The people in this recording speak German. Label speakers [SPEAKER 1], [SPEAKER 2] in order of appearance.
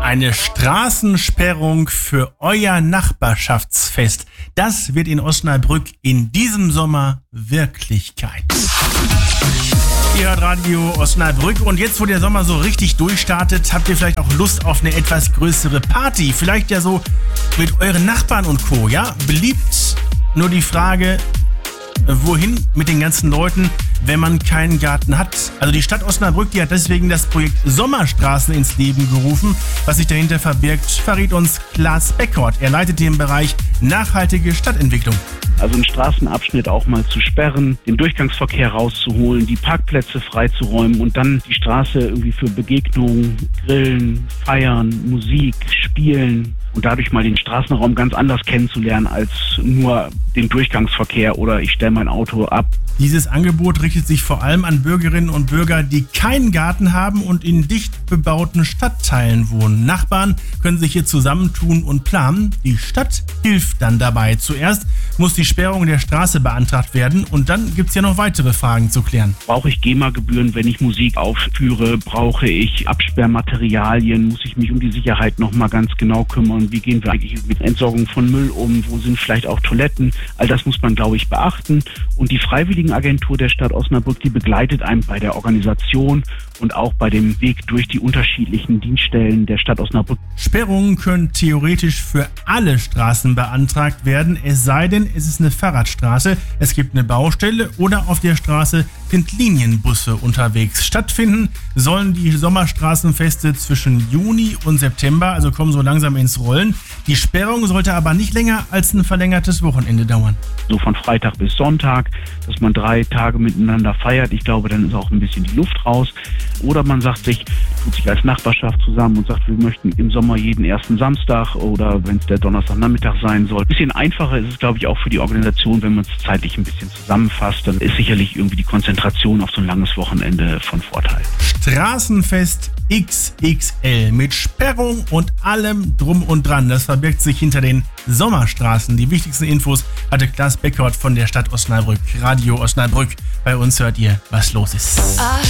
[SPEAKER 1] Eine Straßensperrung für euer Nachbarschaftsfest. Das wird in Osnabrück in diesem Sommer Wirklichkeit. Ihr hört Radio Osnabrück und jetzt, wo der Sommer so richtig durchstartet, habt ihr vielleicht auch Lust auf eine etwas größere Party. Vielleicht ja so mit euren Nachbarn und Co., ja? Beliebt, nur die Frage, wohin mit den ganzen Leuten, wenn man keinen Garten hat? Also die Stadt Osnabrück, die hat deswegen das Projekt Sommerstraßen ins Leben gerufen. Was sich dahinter verbirgt, verrät uns Klaas Beckert. Er leitet den Bereich nachhaltige Stadtentwicklung.
[SPEAKER 2] Also einen Straßenabschnitt auch mal zu sperren, den Durchgangsverkehr rauszuholen, die Parkplätze freizuräumen und dann die Straße irgendwie für Begegnungen, Grillen, Feiern, Musik, Spielen und dadurch mal den Straßenraum ganz anders kennenzulernen als nur den Durchgangsverkehr oder ich stelle mein Auto ab.
[SPEAKER 1] Dieses Angebot richtet sich vor allem an Bürgerinnen und Bürger, die keinen Garten haben und in dicht bebauten Stadtteilen wohnen. Nachbarn können sich hier zusammentun und planen. Die Stadt hilft dann dabei. Zuerst muss die Sperrung der Straße beantragt werden und dann gibt es ja noch weitere Fragen zu klären.
[SPEAKER 2] Brauche ich GEMA-Gebühren, wenn ich Musik aufführe? Brauche ich Absperrmaterialien? Muss ich mich um die Sicherheit nochmal ganz genau kümmern? Wie gehen wir eigentlich mit Entsorgung von Müll um? Wo sind vielleicht auch Toiletten? All das muss man, glaube ich, beachten. Und die Freiwilligenagentur der Stadt Osnabrück, die begleitet einen bei der Organisation und auch bei dem Weg durch die unterschiedlichen Dienststellen der Stadt Osnabrück.
[SPEAKER 1] Sperrungen können theoretisch für alle Straßen beantragt werden, es sei denn, es ist eine Fahrradstraße, es gibt eine Baustelle oder auf der Straße sind Linienbusse unterwegs. Stattfinden sollen die Sommerstraßenfeste zwischen Juni und September, also kommen so langsam ins Rollen. Die Sperrung sollte aber nicht länger als ein verlängertes Wochenende dauern.
[SPEAKER 2] So von Freitag bis Sonntag, dass man 3 Tage miteinander feiert. Ich glaube, dann ist auch ein bisschen die Luft raus. Oder man tut sich als Nachbarschaft zusammen und sagt, wir möchten im Sommer jeden ersten Samstag oder wenn es der Donnerstagnachmittag sein soll. Ein bisschen einfacher ist es, glaube ich, auch für die Organisation, wenn man es zeitlich ein bisschen zusammenfasst. Dann ist sicherlich irgendwie die Konzentration auf so ein langes Wochenende von Vorteil.
[SPEAKER 1] Straßenfest XXL mit Sperrung und allem drum und dran. Das verbirgt sich hinter den Sommerstraßen. Die wichtigsten Infos hatte Klaas Beckert von der Stadt Osnabrück. Radio Osnabrück. Bei uns hört ihr, was los ist.